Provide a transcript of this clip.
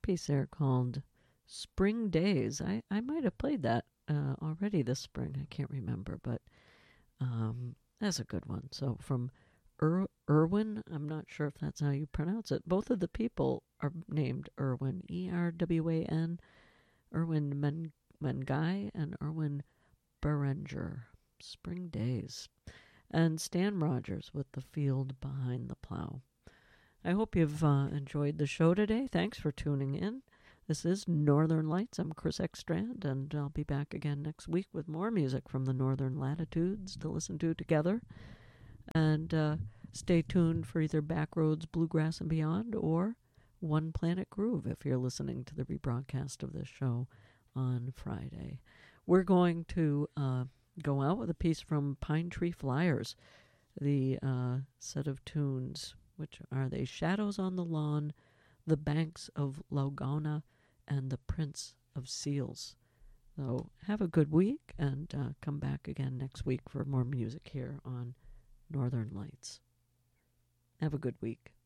piece there called Spring Days. I might have played that already this spring. I can't remember, but that's a good one. So from Irwin, I'm not sure if that's how you pronounce it. Both of the people are named Irwin, Erwan, Irwin Mengai, and Irwin Berenger. Spring Days. And Stan Rogers with The Field Behind the Plow. I hope you've enjoyed the show today. Thanks for tuning in. This is Northern Lights. I'm Chris Ekstrand, and I'll be back again next week with more music from the Northern Latitudes to listen to together. And stay tuned for either Backroads, Bluegrass and Beyond, or One Planet Groove if you're listening to the rebroadcast of this show on Friday. We're going to go out with a piece from Pine Tree Flyers, the set of tunes, which are they Shadows on the Lawn, The Banks of Laugana, and The Prince of Seals. So have a good week, and come back again next week for more music here on Northern Lights. Have a good week.